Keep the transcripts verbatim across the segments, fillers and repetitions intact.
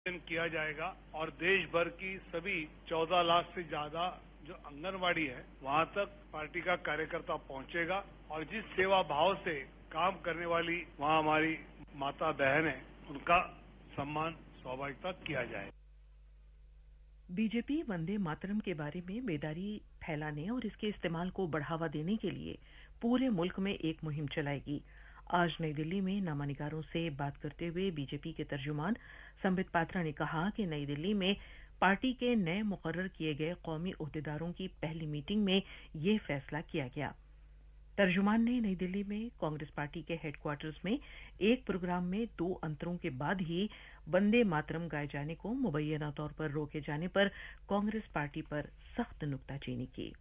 किया जाएगा और देश भर की सभी चौदह लाख से ज्यादा जो आंगनवाड़ी है वहां तक पार्टी का कार्यकर्ता पहुंचेगा और जिस सेवा भाव से काम करने वाली वहां हमारी माता बहन है उनका सम्मान स्वाभाविकता किया जाए। बीजेपी वंदे मातरम के बारे में बेदारी फैलाने और इसके इस्तेमाल को बढ़ावा देने के लिए पूरे मुल्क में एक मुहिम चलाएगी। आज नई दिल्ली में नामानिगारों से बात करते हुए बीजेपी के तर्जुमान संबित पात्रा ने कहा कि नई दिल्ली में पार्टी के नए मुकर्रर किए गए कौमी ओहदेदारों की पहली मीटिंग में ये फैसला किया गया। तर्जुमान ने नई दिल्ली में कांग्रेस पार्टी के हेडक्वार्टर्स में एक प्रोग्राम में दो अंतरों के बाद ही वंदे मातरम गाए जाने को मुबैना तौर पर रोके जाने पर कांग्रेस पार्टी पर सख्त नुक्ताचीनी की।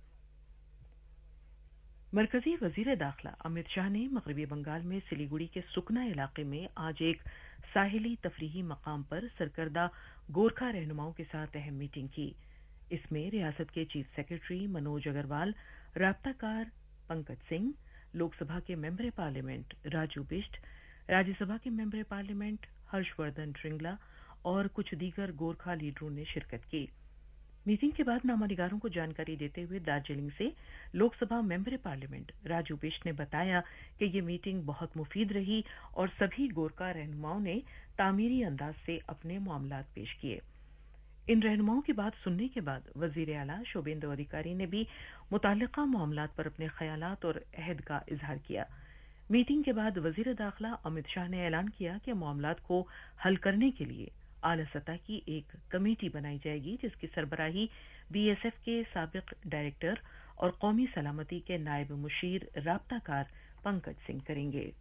मरकजी वजीर दाखिला अमित शाह ने मगरबी बंगाल में सिलीगुड़ी के सुकना इलाके में आज एक साहिली तफरीही मकाम पर सरकर्दा गोरखा रहनुमाओं के साथ अहम मीटिंग की। इसमें रियासत के चीफ सेक्रेटरी मनोज अग्रवाल, राब्ताकार पंकज सिंह, लोकसभा के मेंबर पार्लियामेंट राजू बिष्ट, राज्यसभा के मेंबर पार्लियामेंट हर्षवर्धन श्रृंगला और कुछ दीगर गोरखा लीडरों ने शिरकत की। मीटिंग के बाद नामानिगारों को जानकारी देते हुए दार्जिलिंग से लोकसभा मेंबर पार्लियामेंट राजू बिष्ट ने बताया कि ये मीटिंग बहुत मुफीद रही और सभी गोरखा रहनुमाओं ने तामीरी अंदाज से अपने मामलात पेश किए। इन रहनुमाओं की बात सुनने के बाद वजीर आला शोभेंदु अधिकारी ने भी मुताल्लिका मामलात पर अपने ख्यालात और अहद का इजहार किया। मीटिंग के बाद वजीर दाखिला अमित शाह ने ऐलान किया कि मामलात को हल करने के लिए आला सतह की एक कमेटी बनाई जाएगी जिसकी सरबराही बीएसएफ के साबिक डायरेक्टर और कौमी सलामती के नायब मुशीर राब्ताकार पंकज सिंह करेंगे।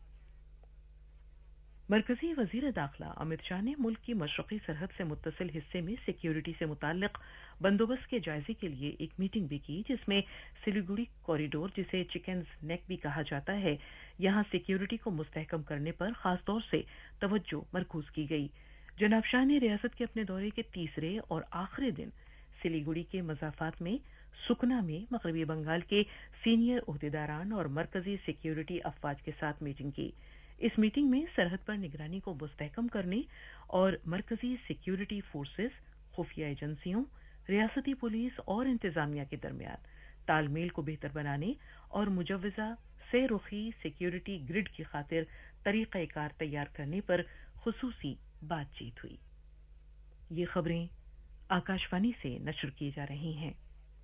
मरकजी वजीर दाखिला अमित शाह ने मुल्क की मशरकी सरहद से मुत्तसिल हिस्से में सिक्योरिटी से मुताल्लिक बंदोबस्त के जायजे के लिए एक मीटिंग भी की जिसमें सिलीगुड़ी कॉरिडोर जिसे चिकन्स नेक भी कहा जाता है यहां सिक्योरिटी को मुस्तहकम करने पर खासतौर से तवज्जो मरकूज की गई। जनाब शाह ने रियासत के अपने दौरे के तीसरे और आखिरी दिन सिलीगुड़ी के मजाफात में सुकना में मगरबी बंगाल के सीनियर ओहदेदारान और मरकजी सिक्योरिटी अफवाज के साथ मीटिंग की। इस मीटिंग में सरहद पर निगरानी को मुस्तहकम करने और मरकजी सिक्योरिटी फोर्सेस, खुफिया एजेंसियों, रियासती पुलिस और इंतजामिया के दरमियान तालमेल को बेहतर बनाने और मुजव्वजा से रुखी सिक्योरिटी ग्रिड की खातिर तरीक़ाकार तैयार करने पर खुसूसी बातचीत हुई। ये खबरें आकाशवाणी से नशर की जा रही हैं।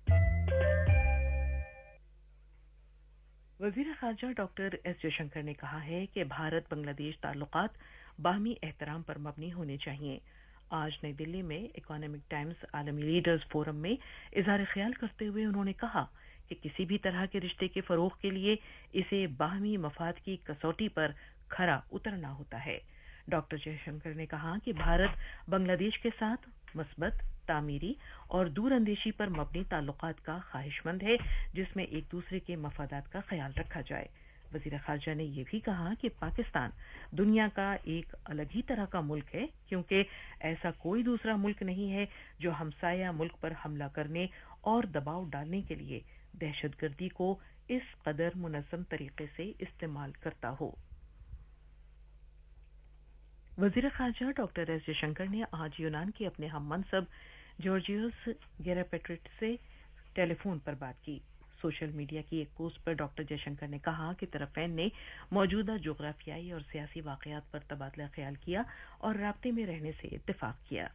वजीर खारजा डॉक्टर एस जयशंकर ने कहा है कि भारत बांग्लादेश ताल्लुकात बाहमी एहतराम पर मबनी होने चाहिए। आज नई दिल्ली में इकोनॉमिक टाइम्स आलमी लीडर्स फोरम में इजहार ख्याल करते हुए उन्होंने कहा कि किसी भी तरह के रिश्ते के फरोग के लिए इसे बाहमी मफाद की कसौटी पर खरा उतरना होता है। डॉक्टर जयशंकर ने कहा कि भारत बांग्लादेश के साथ मस्बत, तामीरी और दूर अंदेशी पर मबनी ताल्लुकात का ख्वाहिशमंद है जिसमें एक दूसरे के मफादात का ख्याल रखा जाए। वजीर खारजा ने यह भी कहा कि पाकिस्तान दुनिया का एक अलग ही तरह का मुल्क है क्योंकि ऐसा कोई दूसरा मुल्क नहीं है जो हमसाया मुल्क पर हमला करने और दबाव डालने के लिए दहशतगर्दी को इस कदर मुनज़्ज़म तरीके से इस्तेमाल करता हो। वजीर खारजा डॉक्टर एस जयशंकर ने आज यूनान के अपने हम मनसब जॉर्जियोस गेरापेट्रिट से टेलीफोन पर बात की। सोशल मीडिया की एक पोस्ट पर डॉक्टर जयशंकर ने कहा कि तरफ़ैन ने मौजूदा जोग्राफियाई और सियासी वाक़यात पर तबादला ख्याल किया और राब्ते में रहने से इत्तेफाक किया।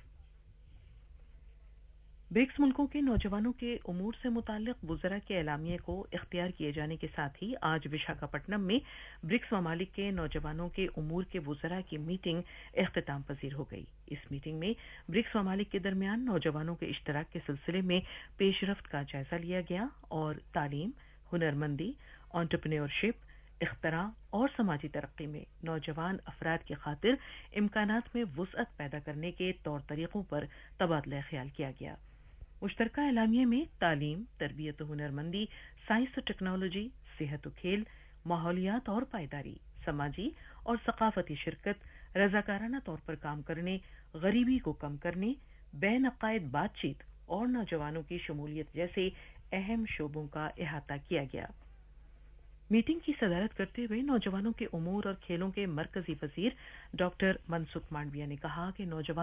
ब्रिक्स मुल्कों के नौजवानों के उमूर से मुताल्लिक वुज़रा के एलामिये को इख्तियार किए जाने के साथ ही आज विशाखापट्टनम में ब्रिक्स ममालिक के नौजवानों के उमूर के वुज़रा की मीटिंग इख्तिताम पजीर हो गई। इस मीटिंग में ब्रिक्स ममालिक के दरमियान नौजवानों के इश्तराक के सिलसिले में पेशरफ्त का जायजा लिया गया और तालीम, हुनरमंदी, एंटरप्रेन्योरशिप, इख्तरा और समाजी तरक्की में नौजवान अफराद की खातिर इम्कानात में वुसअत पैदा करने के तौर तरीकों पर तबादला ख्याल किया गया। मुश्तरका एलामिया में तालीम, तरबियत, हुनरमंदी, साइंस और टेक्नोलॉजी, सेहत और खेल, माहौलियात और पायदारी, समाजी और सकाफती शिरकत, रजाकाराना तौर पर काम करने, गरीबी को कम करने, बैन अकायद बातचीत और नौजवानों की शमूलियत जैसे अहम शोबों का अहाता किया गया। मीटिंग की सदारत करते हुए नौजवानों के उमूर और खेलों के मरकजी वजीर डॉक्टर मनसुख मांडविया ने कहा कि नौजवान